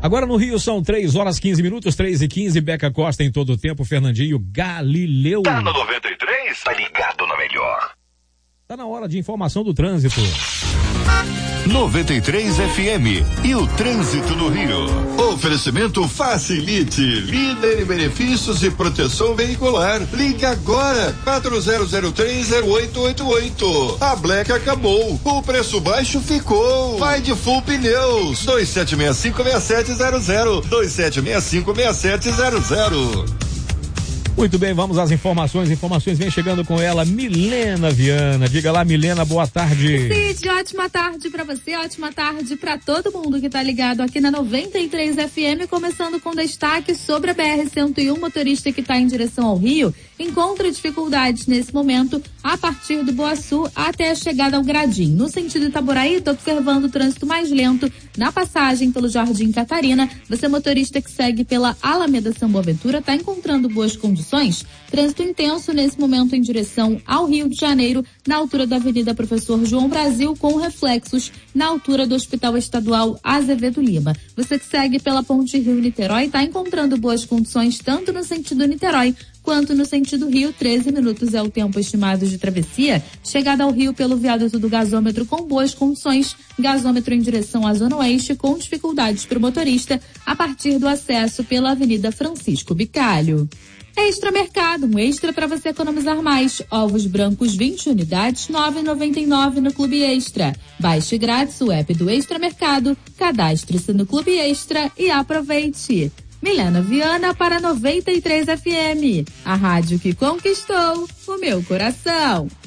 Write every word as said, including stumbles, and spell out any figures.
Agora no Rio são três horas quinze minutos, três e quinze, Beca Costa em todo o tempo, Fernandinho Galileu. Tá no noventa e três? Tá ligado na melhor. Tá na hora de informação do trânsito. noventa e três F M e o trânsito no Rio. Oferecimento Facilite, líder em benefícios e proteção veicular. Ligue agora, quatro zero zero três zero oito oito oito. A Black acabou, o preço baixo ficou. Vai de Full Pneus, dois sete seis cinco seis sete zero zero, dois sete seis cinco seis sete zero zero. Muito bem, vamos às informações. Informações vem chegando com ela, Milena Viana. Diga lá, Milena, boa tarde. Cid, ótima tarde pra você, ótima tarde pra todo mundo que tá ligado aqui na noventa e três F M, começando com destaque sobre a B R cento e um, motorista que tá em direção ao Rio, encontra dificuldades nesse momento a partir do Boaçu até a chegada ao Gradim. No sentido Itaboraí, tô observando o trânsito mais lento na passagem pelo Jardim Catarina. Você, motorista que segue pela Alameda São Boaventura, tá encontrando boas condições. Trânsito intenso nesse momento em direção ao Rio de Janeiro, na altura da Avenida Professor João Brasil, com reflexos na altura do Hospital Estadual Azevedo Lima. Você que segue pela Ponte Rio-Niterói está encontrando boas condições tanto no sentido Niterói quanto no sentido Rio. Treze minutos é o tempo estimado de travessia. Chegada ao Rio pelo viaduto do gasômetro com boas condições. Gasômetro em direção à Zona Oeste com dificuldades para o motorista a partir do acesso pela Avenida Francisco Bicalho. Extra Mercado, um extra para você economizar mais. Ovos brancos vinte unidades, nove reais e noventa e nove centavos no Clube Extra. Baixe grátis o app do Extra Mercado, cadastre-se no Clube Extra e aproveite. Milena Viana para noventa e três F M, a rádio que conquistou o meu coração.